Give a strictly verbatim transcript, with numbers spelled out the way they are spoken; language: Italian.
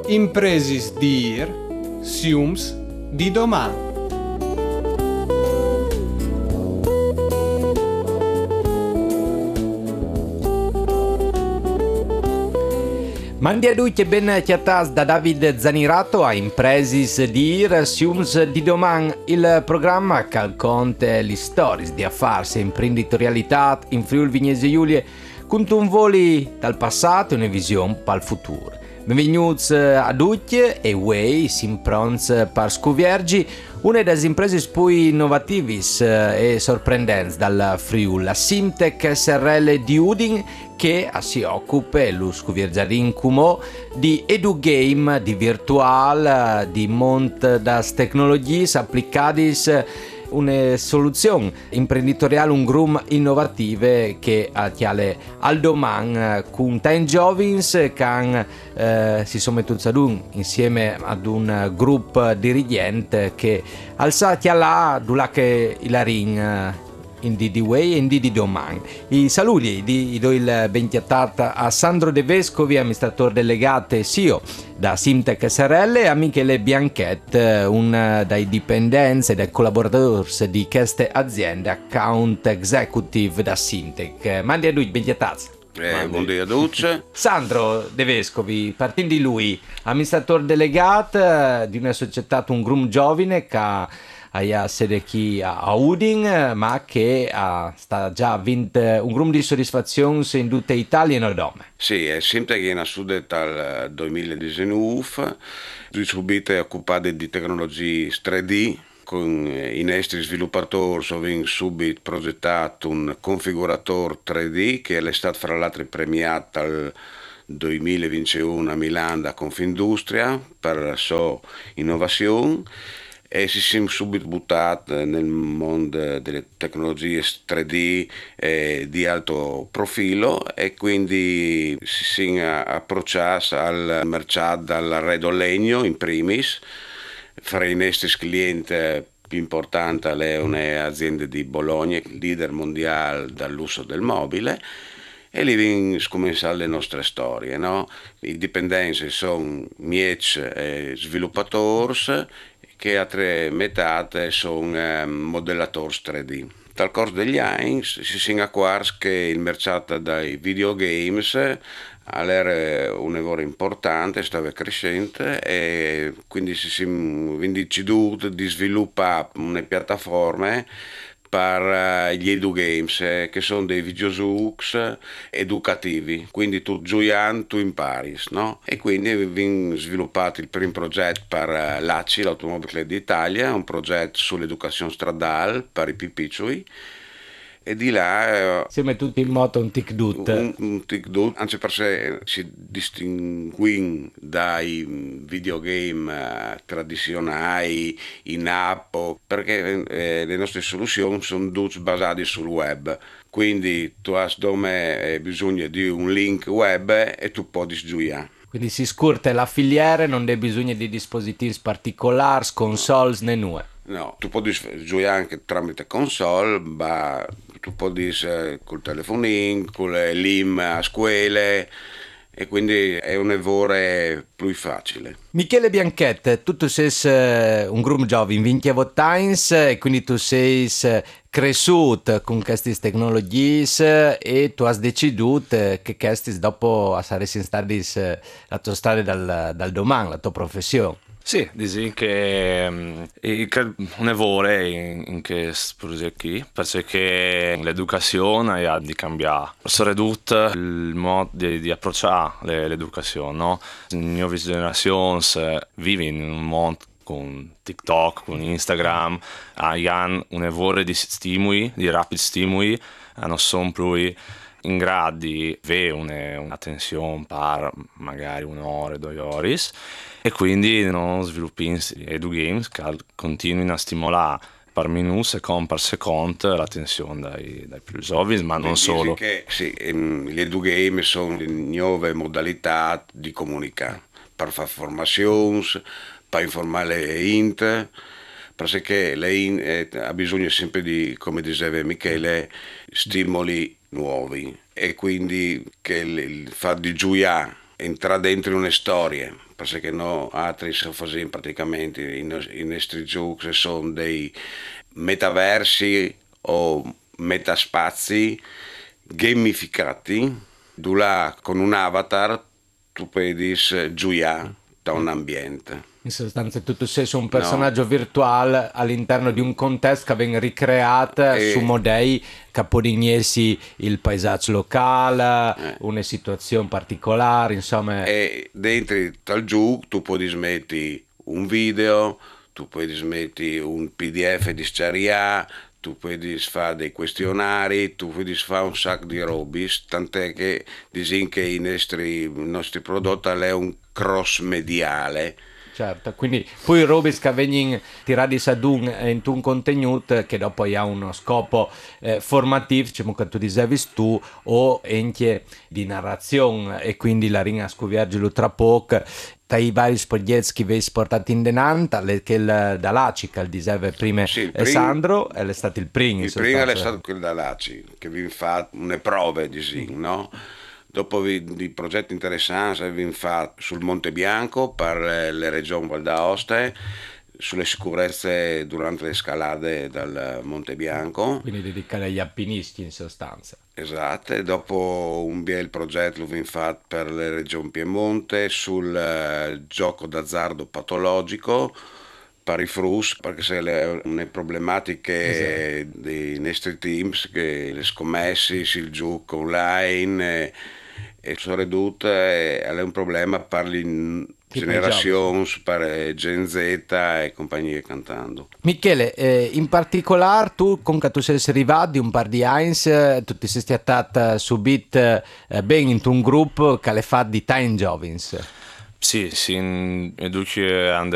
Impresis dir, siums di domani. Mandi a tutti e ben chiatas da David Zanirato a Impresis dir, siums di doman, il programma che racconta le storie di affari e imprenditorialità in Friuli Vignesi Giulie con un voli dal passato e una visione per il futuro. Benvenuti a tutti e voi siamo pronti per scoviergi una delle imprese più innovative e sorprendenti dal Friuli, la Simtech S R L di Udin, che si occupa, lo scoviergiarin come, di edugame, di virtual, di mont das tecnologie applicate, una soluzione imprenditoriale, un grum innovative che attiale al domani con tanti giovani che eh, si sono mettuti ad un insieme ad un gruppo dirigente che alza là dove che il ring in di di way e in di di domani. I saluti di do il benchiattata a Sandro De Vescovi, amministratore delegato e C E O da Simtech S R L, e a Michele Bianchet, un dai dipendenti e dai collaboratori di queste aziende, account executive da Simtech. Mandi a lui, benchiattati. Eh, buongiorno a tutti. Sandro De Vescovi, partendo di lui, amministratore delegato di una società, un gruppo giovane che ha sede qui a Udin, ma che ha, sta già vinto un gruppo di soddisfazioni in tutta Italia e Nordome. Sì, è sempre che è nasciuta dal duemiladiciannove, subito occupate di tecnologie tre D, con i nostri sviluppatori abbiamo subito progettato un configuratore tre D che è stato fra l'altro premiato al duemilaventuno a Milano da Confindustria per la sua innovazione. E si siamo subito buttati nel mondo delle tecnologie tre D eh, di alto profilo, e quindi si siamo approcciati al mercato dall'arredo legno in primis. Fra i nostri clienti più importanti è un'azienda di Bologna, leader mondiale dall'uso del mobile. E lì cominciano le nostre storie, no? I dipendenti sono miei eh, sviluppatori, che a tre metà sono eh, modellatori tre D. Dal corso degli anni si sono accorti che il mercato dei videogames era un lavoro importante, stava crescendo, e quindi si sono deciduti di sviluppare una piattaforma per gli edugames, eh, che sono dei videogiochi educativi, quindi tu giocando tu impari, no? E quindi abbiamo sviluppato il primo progetto per l'A C I, l'Automobile d'Italia, un progetto sull'educazione stradale per i più piccoli, e di là siamo tutti in moto un tic-dut. Un, un tic-dut, anzi per sé si distingue dai videogame eh, tradizionali in app, perché eh, le nostre soluzioni sono tutte basate sul web. Quindi tu hai dove bisogno di un link web e tu puoi giocare. Quindi si scurta la filiera, non hai bisogno di dispositivi particolari, console né nulla. No, tu puoi giocare anche tramite console, ma tu puoi dire col telefonino, con l'I M a scuole, e quindi è un lavoro più facile. Michele Bianchet, tu, tu sei un gruppo giovane, venti Times, e quindi tu sei cresciuto con queste tecnologie e tu hai deciso che queste dopo saresti stati la tua storia dal, dal domani, la tua professione. Sì, dici che um, un lavoro in, in questo progetto qui, perché l'educazione ha di cambiare. Sono ridotto il modo di, di approcciare l'educazione, no? Le nuove generazioni vivono in un mondo con TikTok, con Instagram, hanno un lavoro di stimoli, di rapidi stimoli, non sono più in grado di avere un'attenzione per magari un'ora, due ore, e quindi non sviluppiamo edugames che continuino a stimolare per minuto, secondo per secondo, l'attenzione dai, dai più giovani, ma non solo. Che, sì, gli edugames sono le nuove modalità di comunicare, per fare formazioni, per informare le int, perché lei eh, ha bisogno sempre di, come diceva Michele, stimoli nuovi, e quindi che il fatto di giocare entrare dentro una storia, perché no altri si fanno praticamente i i nostri giochi sono dei metaversi o metaspazi gamificati, dove con un avatar tu puoi gioire da un ambiente. In sostanza tutto sei su un personaggio no. virtuale all'interno di un contesto che viene ricreato e... su modelli che podignesi il paesaggio locale, eh. una situazione particolare, insomma. E dentro al gioco tu puoi smetti un video, tu puoi smetti un P D F di sceria, tu puoi fare dei questionari, tu puoi fare un sacco di robe, tant'è che dicono che i nostri, i nostri prodotti è un cross mediale. Certo, quindi poi robe che vengono tirati ad un, in un contenuto che dopo ha uno scopo eh, formativo, diciamo che tu dicevi tu, o anche di narrazione, e quindi la ringa scovergelo tra poco. Tra i vari progetti che vi portati in denanta, che il Dalaci, che diceva prima sì, Sandro, è stato il primo. Il primo è stato quello Dalaci, che vi fa une prove, diciamo, no? Dopo vi, di progetti interessanti abbiamo fatto sul Monte Bianco per le regioni Val d'Aosta, sulle sicurezze durante le scalate dal Monte Bianco. Quindi dedicate agli alpinisti in sostanza. Esatto, e dopo un bel progetto l'abbiamo fatto per le regioni Piemonte sul uh, gioco d'azzardo patologico per i frus, perché se le, le problematiche esatto. dei nostri teams, che le scommesse, il gioco online e, e sono ridotte, è un problema per le generazioni, per Gen Z e compagnie cantando. Michele, eh, in particolare tu con che tu sei arrivato un par di anni, tu ti sei stato subito eh, ben in un gruppo che le fa di Time Jovins. Sì, sì, educhi and